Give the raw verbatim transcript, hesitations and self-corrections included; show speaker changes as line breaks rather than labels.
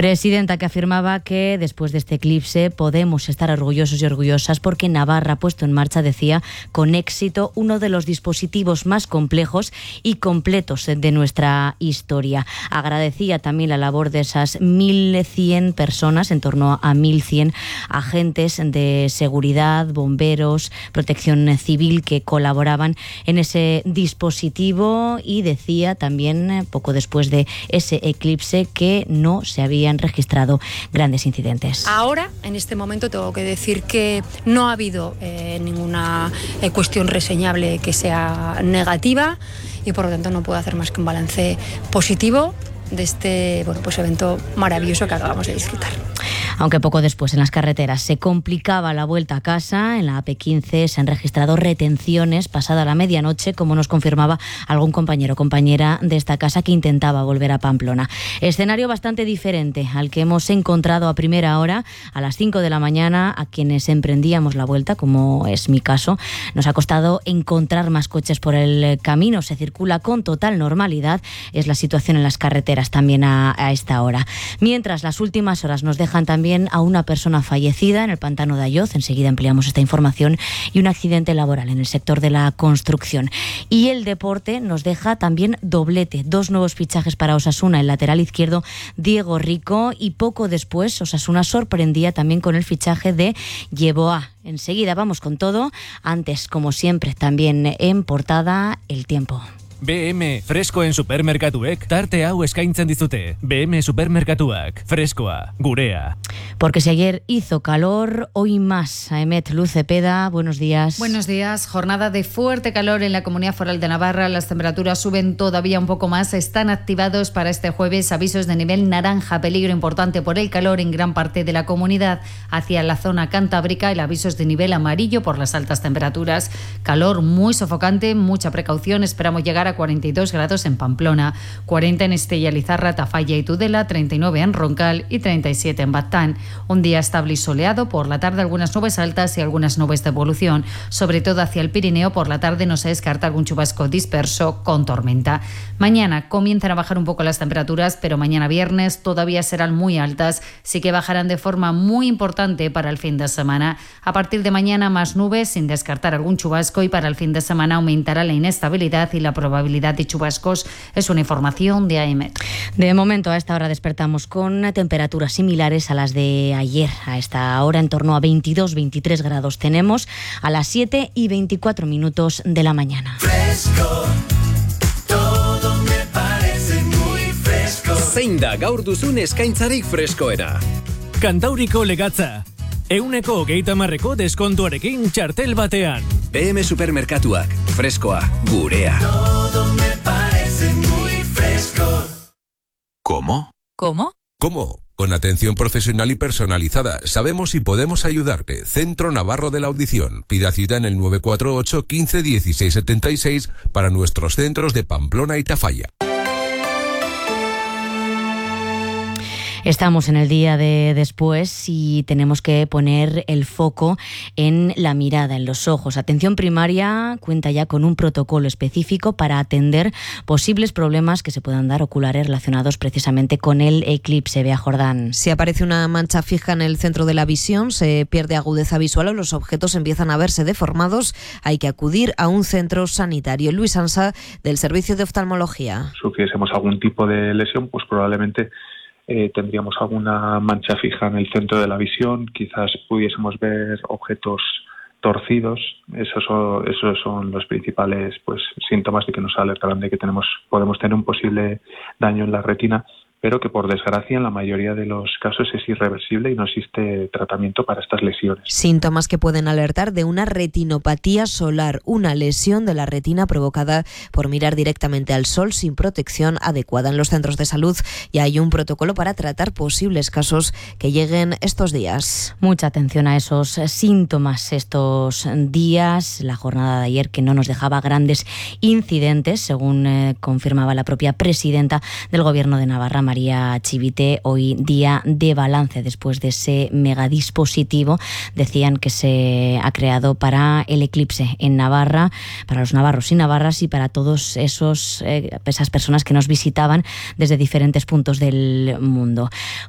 Presidenta que afirmaba que después de este eclipse podemos estar orgullosos y orgullosas porque Navarra ha puesto en marcha, decía, con éxito uno de los dispositivos más complejos y completos de nuestra historia. Agradecía también la labor de esas mil cien personas, en torno a mil cien agentes de seguridad, bomberos, protección civil que colaboraban en ese dispositivo, y decía también, poco después de ese eclipse, que no se habían registrado grandes incidentes.
Ahora, en este momento, tengo que decir que no ha habido eh, ninguna eh, cuestión reseñable que sea negativa, y por lo tanto no puedo hacer más que un balance positivo de este bueno, pues evento maravilloso que acabamos de disfrutar.
Aunque poco después en las carreteras se complicaba la vuelta a casa, en la A P quince se han registrado retenciones pasada la medianoche, como nos confirmaba algún compañero o compañera de esta casa que intentaba volver a Pamplona. Escenario bastante diferente al que hemos encontrado a primera hora, a las cinco de la mañana, a quienes emprendíamos la vuelta, como es mi caso. Nos ha costado encontrar más coches por el camino, se circula con total normalidad, es la situación en las carreteras también a, a esta hora. Mientras, las últimas horas nos dejan también a una persona fallecida en el pantano de Ayoz, enseguida ampliamos esta información, y un accidente laboral en el sector de la construcción. Y el deporte nos deja también doblete, dos nuevos fichajes para Osasuna, el lateral izquierdo Diego Rico, y poco después Osasuna sorprendía también con el fichaje de Yeboah. Enseguida vamos con todo, antes, como siempre, también en portada, el tiempo.
B M freskoen supermerkatuek tarte hau eskaintzen dizute. B M supermerkatuak, freskoa, gurea.
Porque si ayer hizo calor, hoy más. Aemet Luz Cepeda, buenos días.
Buenos días. Jornada de fuerte calor en la Comunidad Foral de Navarra. Las temperaturas suben todavía un poco más. Están activados para este jueves avisos de nivel naranja, peligro importante por el calor en gran parte de la comunidad. Hacia la zona cantábrica, el aviso es de nivel amarillo por las altas temperaturas. Calor muy sofocante, mucha precaución. Esperamos llegar a cuarenta y dos grados en Pamplona, cuarenta en Estella, Lizarra, Tafalla y Tudela, treinta y nueve en Roncal y treinta y siete en Baztán. Un día estable y soleado, por la tarde algunas nubes altas y algunas nubes de evolución, sobre todo hacia el Pirineo. Por la tarde no se descarta algún chubasco disperso con tormenta. Mañana comienzan a bajar un poco las temperaturas, pero mañana viernes todavía serán muy altas, sí que bajarán de forma muy importante para el fin de semana. A partir de mañana más nubes, sin descartar algún chubasco, y para el fin de semana aumentará la inestabilidad y la probabilidad de chubascos. Es una información de Aemet.
De momento, a esta hora despertamos con temperaturas similares a las de ayer. A esta hora en torno a veintidós veintitrés grados tenemos a las siete y veinticuatro minutos de la mañana.
Fresco, todo me parece muy fresco.
Zein da gaur duzun eskaintzarik freskoena?
Kantauriko legatza. Euneko hogeita hamarreko deskontuarekin txartel batean.
B M supermerkatuak, freskoa, gurea.
Todo me parece muy fresco.
¿Cómo?
¿Cómo?
¿Cómo? Con atención profesional y personalizada. Sabemos y podemos ayudarte. Centro Navarro de la Audición. Pida cita en el nueve cuatro ocho, quince, dieciséis setenta y seis para nuestros centros de Pamplona y Tafalla.
Estamos en el día de después y tenemos que poner el foco en la mirada, en los ojos. Atención Primaria cuenta ya con un protocolo específico para atender posibles problemas que se puedan dar oculares relacionados precisamente con el eclipse. Bea Jordán.
Si aparece una mancha fija en el centro de la visión, se pierde agudeza visual o los objetos empiezan a verse deformados, hay que acudir a un centro sanitario. Luis Ansa, del Servicio de Oftalmología.
Si sufriésemos algún tipo de lesión, pues probablemente Eh, tendríamos alguna mancha fija en el centro de la visión, quizás pudiésemos ver objetos torcidos. Esos son, esos son los principales pues síntomas de que nos alertarán de que tenemos podemos tener un posible daño en la retina, pero que por desgracia en la mayoría de los casos es irreversible y no existe tratamiento para estas lesiones.
Síntomas que pueden alertar de una retinopatía solar, una lesión de la retina provocada por mirar directamente al sol sin protección adecuada. En los centros de salud ya hay un protocolo para tratar posibles casos que lleguen estos días.
Mucha atención a esos síntomas estos días. La jornada de ayer que no nos dejaba grandes incidentes, según eh, confirmaba la propia presidenta del Gobierno de Navarra, María Chivite. Hoy día de balance después de ese megadispositivo, decían, que se ha creado para el eclipse en Navarra, para los navarros y navarras y para todos esos eh, esas personas que nos visitaban desde diferentes puntos del mundo.